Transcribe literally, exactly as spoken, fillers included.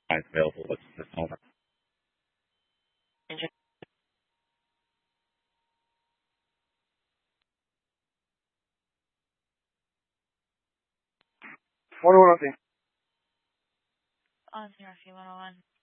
lines available at this moment. Engine. one oh one on scene. On C R C one oh one.